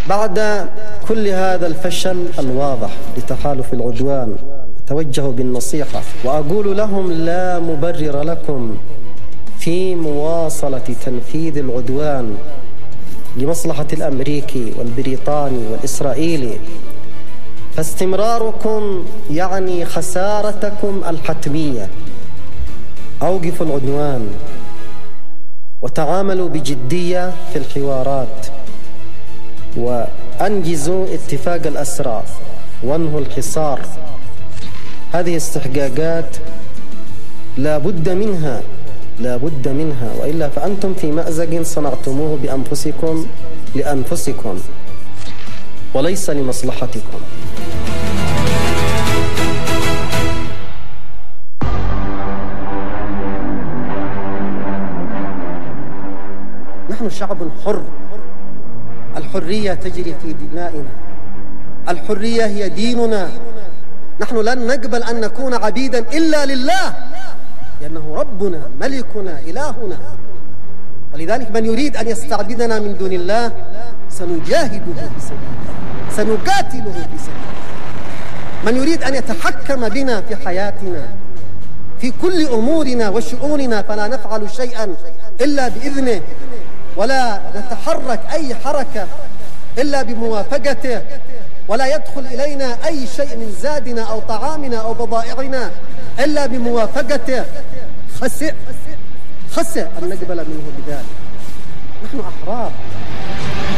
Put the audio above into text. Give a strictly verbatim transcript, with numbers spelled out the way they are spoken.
بعد كل هذا الفشل الواضح لتحالف العدوان أتوجه بالنصيحة وأقول لهم لا مبرر لكم في مواصلة تنفيذ العدوان لمصلحة الأمريكي والبريطاني والإسرائيلي، فاستمراركم يعني خسارتكم الحتمية. أوقفوا العدوان وتعاملوا بجدية في الحوارات وأنجزوا اتفاق الأسرى وانهوا الحصار. هذه استحقاقات لا بد منها لا بد منها وإلا فأنتم في مأزق صنعتموه بأنفسكم لأنفسكم وليس لمصلحتكم. نحن شعب حر، الحرية تجري في دمائنا، الحرية هي ديننا. نحن لن نقبل أن نكون عبيدا إلا لله، لأنه ربنا ملكنا إلهنا. ولذلك من يريد أن يستعبدنا من دون الله سنجاهده في سبيله، سنقاتله في سبيله. من يريد أن يتحكم بنا في حياتنا في كل أمورنا وشؤوننا فلا نفعل شيئا إلا بإذنه، ولا نتحرك أي حركة إلا بموافقته، ولا يدخل إلينا أي شيء من زادنا أو طعامنا أو بضائعنا إلا بموافقته. خسئ خسئ أن نقبل منه بذلك. نحن أحرار.